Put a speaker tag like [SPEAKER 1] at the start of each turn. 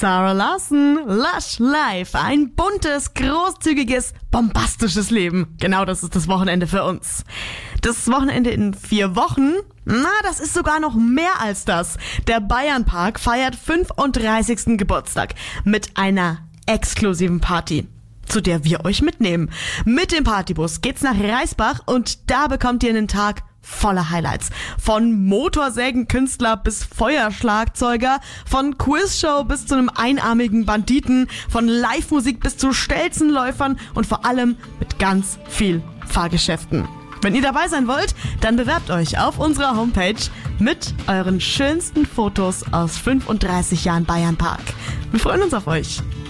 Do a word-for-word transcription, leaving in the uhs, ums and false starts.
[SPEAKER 1] Sarah Larson, Lush Life, ein buntes, großzügiges, bombastisches Leben. Genau das ist das Wochenende für uns. Das Wochenende in vier Wochen, na, das ist sogar noch mehr als das. Der Bayernpark feiert fünfunddreißigsten Geburtstag mit einer exklusiven Party, zu der wir euch mitnehmen. Mit dem Partybus geht's nach Reisbach und da bekommt ihr einen Tag voller Highlights. Von Motorsägenkünstler bis Feuerschlagzeuger, von Quizshow bis zu einem einarmigen Banditen, von Live-Musik bis zu Stelzenläufern und vor allem mit ganz viel Fahrgeschäften. Wenn ihr dabei sein wollt, dann bewerbt euch auf unserer Homepage mit euren schönsten Fotos aus fünfunddreißig Jahren Bayernpark. Wir freuen uns auf euch.